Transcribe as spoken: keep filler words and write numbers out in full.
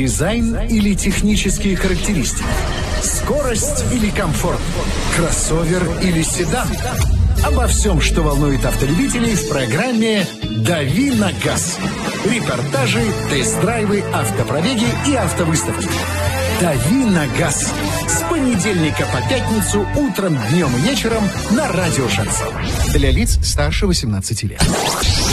Дизайн или технические характеристики? Скорость или комфорт? Кроссовер или седан? Обо всем, что волнует автолюбителей, в программе «Дави на газ». Репортажи, тест-драйвы, автопробеги и автовыставки. «Дави на газ» с понедельника по пятницу утром, днем и вечером на радио «Шансон». Для лиц старше восемнадцати лет.